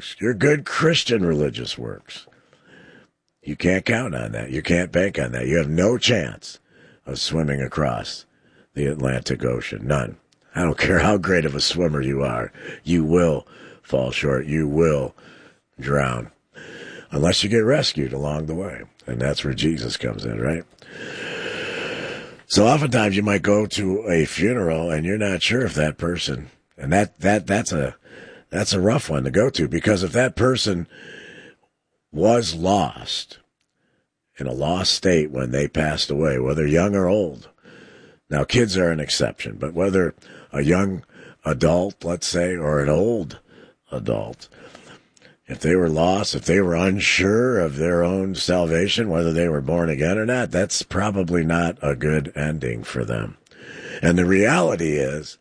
works, your good Christian religious works. You can't count on that. You can't bank on that. You have no chance of swimming across the Atlantic Ocean. None. I don't care how great of a swimmer you are. You will fall short. You will drown. Unless you get rescued along the way. And that's where Jesus comes in, right? So oftentimes you might go to a funeral and you're not sure if that person, and that's a rough one to go to, because if that person was lost in a lost state when they passed away, whether young or old. Now, kids are an exception, but whether a young adult, let's say, or an old adult, if they were lost, if they were unsure of their own salvation, whether they were born again or not, that's probably not a good ending for them. And the reality is,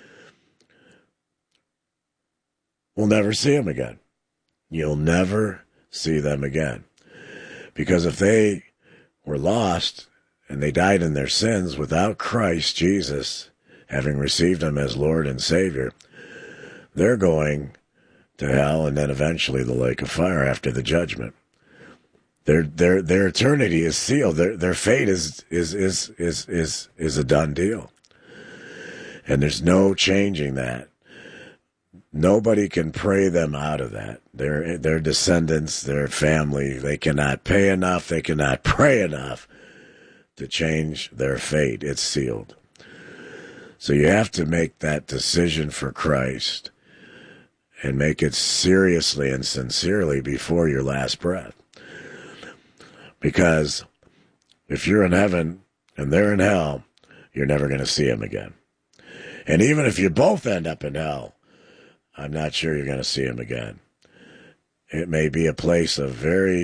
we'll never see them again. You'll never see them again. Because if they were lost and they died in their sins without Christ Jesus, having received him as Lord and Savior, they're going to hell and then eventually the lake of fire after the judgment. Their eternity is sealed. Their fate is a done deal. And there's no changing that. Nobody can pray them out of that. Their descendants, their family, they cannot pay enough, they cannot pray enough to change their fate. It's sealed. So you have to make that decision for Christ and make it seriously and sincerely before your last breath. Because if you're in heaven and they're in hell, you're never going to see them again. And even if you both end up in hell, I'm not sure you're going to see him again. It may be a place of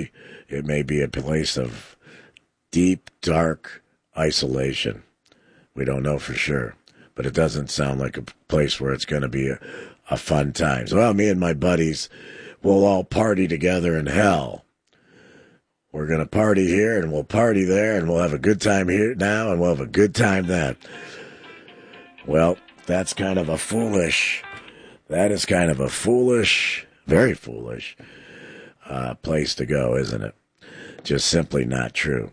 deep, dark isolation. We don't know for sure, but it doesn't sound like a place where it's going to be a fun time. So, well, me and my buddies, we'll all party together in hell. We're going to party here and we'll party there and we'll have a good time here now and we'll have a good time then. Well, that's kind of a foolish... That is kind of a foolish, very foolish place to go, isn't it? Just simply not true.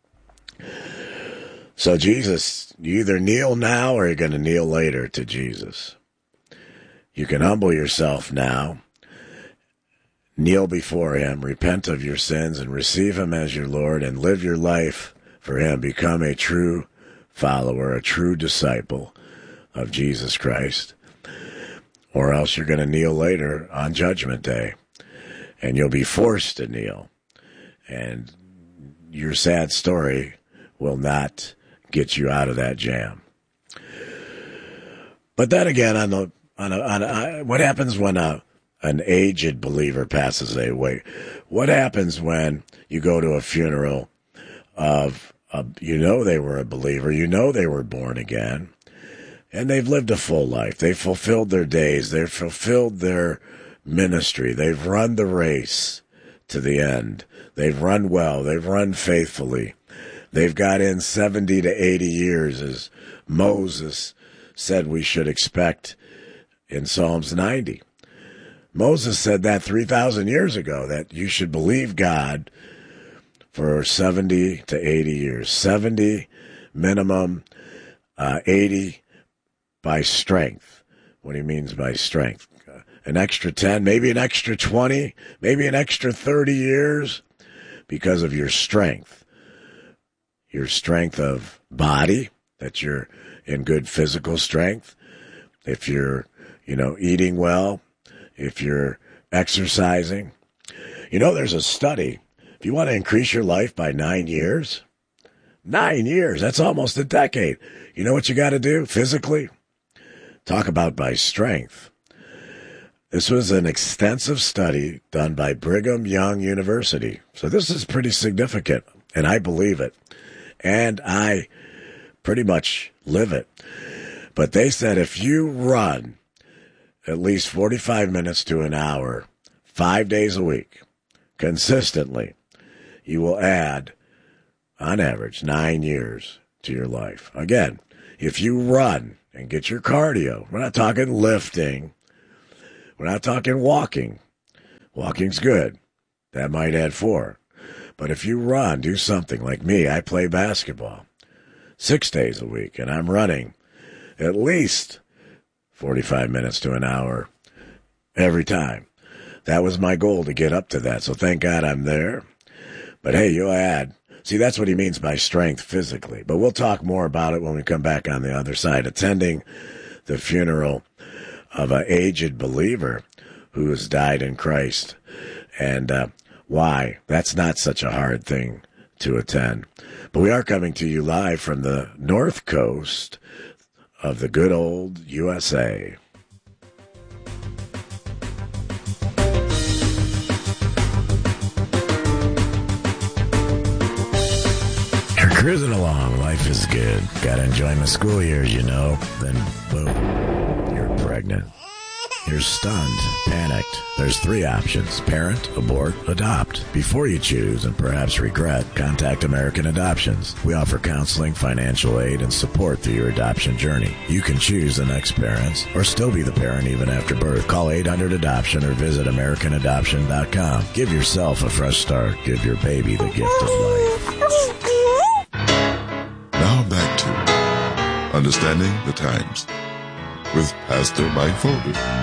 So Jesus, you either kneel now or you're going to kneel later to Jesus. You can humble yourself now, kneel before him, repent of your sins, and receive him as your Lord and live your life for him. Become a true follower, a true disciple of Jesus Christ. Or else you're going to kneel later on Judgment Day, and you'll be forced to kneel. And your sad story will not get you out of that jam. But then again, what happens when an aged believer passes away? What happens when you go to a funeral of they were a believer, they were born again, and they've lived a full life. They've fulfilled their days. They've fulfilled their ministry. They've run the race to the end. They've run well. They've run faithfully. They've got in 70 to 80 years, as Moses said we should expect in Psalms 90. Moses said that 3,000 years ago, that you should believe God for 70 to 80 years. 70 minimum, 80 by strength. What he means by strength. An extra 10, maybe an extra 20, maybe an extra 30 years because of your strength. Your strength of body, that you're in good physical strength. If you're, eating well, if you're exercising. There's a study. If you want to increase your life by 9 years, 9 years, that's almost a decade. You know what you got to do physically? Talk about by strength. This was an extensive study done by Brigham Young University. So this is pretty significant, and I believe it. And I pretty much live it. But they said if you run at least 45 minutes to an hour, 5 days a week, consistently, you will add, on average, 9 years to your life. Again, if you run and get your cardio, we're not talking lifting, we're not talking walking, Walking's good. That might add 4. But if you run, do something like me. I play basketball 6 days a week, and I'm running at least 45 minutes to an hour every time. That was my goal, to get up to that. So thank God I'm there. But hey, you'll add. See, that's what he means by strength physically. But we'll talk more about it when we come back on the other side. Attending the funeral of an aged believer who has died in Christ. And why? That's not such a hard thing to attend. But we are coming to you live from the North Coast of the good old USA. You're cruising along. Life is good. Gotta enjoy my school years, you know. Then, boom, you're pregnant. You're stunned, panicked. There's 3 options: parent, abort, adopt. Before you choose and perhaps regret, contact American Adoptions. We offer counseling, financial aid, and support through your adoption journey. You can choose the next parents or still be the parent even after birth. Call 800-ADOPTION or visit AmericanAdoption.com. Give yourself a fresh start. Give your baby the gift of life. Now back to Understanding the Times with Pastor Mike Foley.